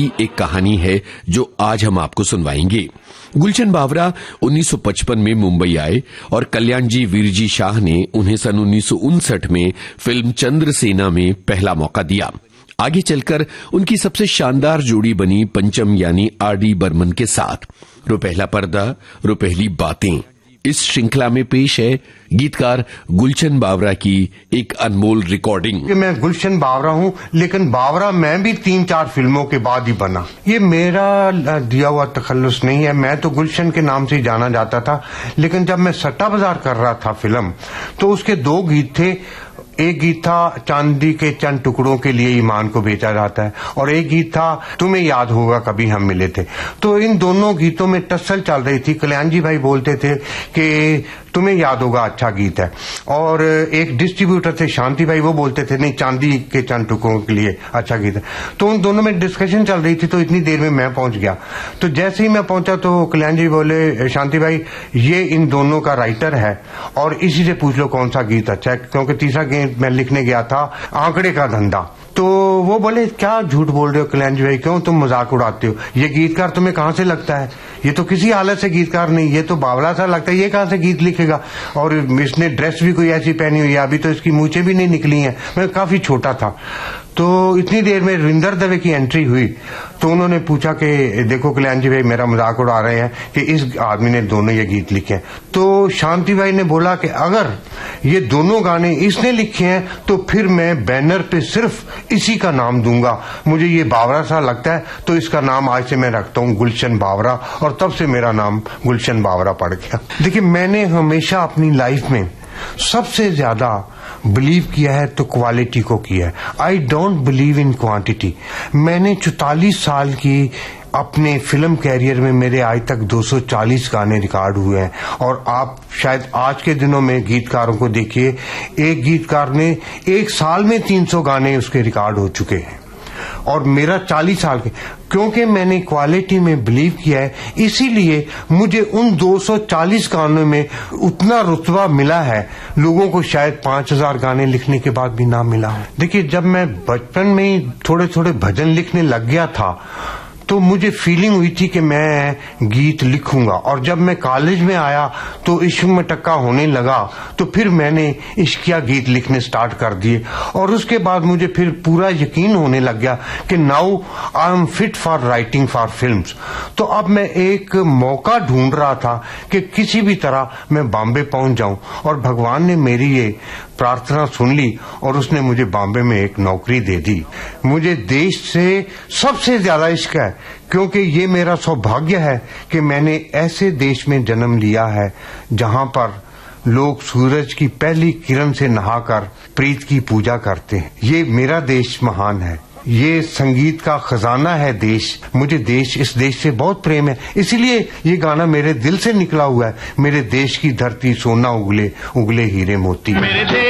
की एक कहानी है जो आज हम आपको सुनवाएंगे। गुलशन बावरा 1955 में मुंबई आए और कल्याण जी वीरजी शाह ने उन्हें सन 1959 में फिल्म चंद्रसेना में पहला मौका दिया। आगे चलकर उनकी सबसे शानदार जोड़ी बनी पंचम यानी आर.डी. बर्मन के साथ। रुपहला पर्दा, रुपहली बातें। इस श्रृंखला में पेश है गीतकार गुलशन बावरा की एक अनमोल रिकॉर्डिंग। मैं गुलशन बावरा हूँ, लेकिन बावरा मैं भी 3-4 फिल्मों के बाद ही बना। ये मेरा दिया हुआ तखल्लुस नहीं है, मैं तो गुलशन के नाम से ही जाना जाता था। लेकिन जब मैं सट्टा बाजार कर रहा था फिल्म, तो उसके 2 गीत थे। एक गीत था चांदी के चंद टुकड़ों के लिए ईमान को बेचा जाता है, और एक गीत था तुम्हें याद होगा कभी हम मिले थे। तो इन दोनों गीतों में टस्सल चल रही थी। कल्याण जी भाई बोलते थे कि तुम्हें याद होगा अच्छा गीत है, और एक डिस्ट्रीब्यूटर थे शांति भाई, वो बोलते थे नहीं चांदी के चंद टुकड़ों के लिए अच्छा गीत है। तो उन दोनों में डिस्कशन चल रही थी। तो इतनी देर में मैं पहुंच गया। तो जैसे ही मैं पहुंचा तो कल्याण जी बोले शांति भाई ये इन दोनों का राइटर है और इसी से पूछ लो कौन सा गीत अच्छा है, क्योंकि तीसरा गीत मैं लिखने गया था आंकड़े का धंधा। तो वो बोले क्या झूठ बोल रहे हो कल्याण जी भाई, क्यों तुम मजाक उड़ाते हो, ये गीतकार तुम्हें कहां से लगता है, ये तो किसी हालत से गीतकार नहीं, ये तो बावला सा लगता है, ये कहां से गीत लिखेगा, और इसने ड्रेस भी कोई ऐसी पहनी हुई है, अभी तो इसकी मूछें भी नहीं निकली हैं, मैं काफी छोटा था। तो इतनी देर में रविंदर दवे की एंट्री हुई। तो उन्होंने पूछा कि देखो कल्याण जी भाई मेरा मजाक उड़ा रहे हैं कि इस आदमी ने दोनों ये गीत लिखे हैं। तो शांति भाई ने बोला कि अगर ये दोनों गाने इसने लिखे हैं तो फिर मैं बैनर पे सिर्फ इसी का नाम दूंगा, मुझे ये बावरा सा लगता है, तो इसका नाम आज से मैं रखता हूँ गुलशन बावरा, और तब से मेरा नाम गुलशन बावरा पड़ गया। देखिए मैंने हमेशा अपनी लाइफ में सबसे ज्यादा बिलीव किया है तो क्वालिटी को किया है। I don't believe in quantity. मैंने 44 साल की अपने फिल्म कैरियर में मेरे आज तक 240 गाने रिकॉर्ड हुए हैं, और आप शायद आज के दिनों में गीतकारों को देखिए, एक गीतकार ने 1 साल में 300 गाने उसके रिकॉर्ड हो चुके हैं, और मेरा 40 साल के, क्योंकि मैंने क्वालिटी में बिलीव किया है, इसीलिए मुझे उन 240 गानों में उतना रुतबा मिला है, लोगों को शायद 5000 गाने लिखने के बाद भी ना मिला हो। देखिए जब मैं बचपन में ही थोड़े थोड़े भजन लिखने लग गया था तो मुझे फीलिंग हुई थी कि मैं गीत लिखूंगा, और जब मैं कॉलेज में आया तो इश्क में टक्का होने लगा, तो फिर मैंने इश्किया गीत लिखने स्टार्ट कर दिए, और उसके बाद मुझे फिर पूरा यकीन होने लग गया कि now I am fit for writing for films. तो अब मैं एक मौका ढूंढ रहा था कि किसी भी तरह मैं बॉम्बे पहुंच जाऊं, और भगवान ने मेरी ये प्रार्थना सुन ली और उसने मुझे बॉम्बे में एक नौकरी दे दी। मुझे देश से सबसे ज्यादा इश्क है, क्योंकि ये मेरा सौभाग्य है कि मैंने ऐसे देश में जन्म लिया है जहां पर लोग सूरज की पहली किरण से नहाकर प्रीत की पूजा करते हैं। ये मेरा देश महान है, ये संगीत का खजाना है देश। मुझे इस देश से बहुत प्रेम है, इसीलिए ये गाना मेरे दिल से निकला हुआ है। मेरे देश की धरती सोना उगले उगले हीरे मोती।